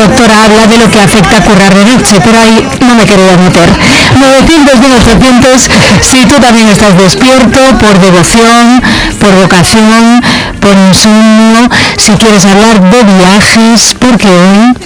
doctora habla de lo que afecta a currar de noche, pero ahí no me quería meter. 900-1800, si tú también estás despierto por devoción, por vocación, por insomnio, si quieres hablar de viajes, porque hoy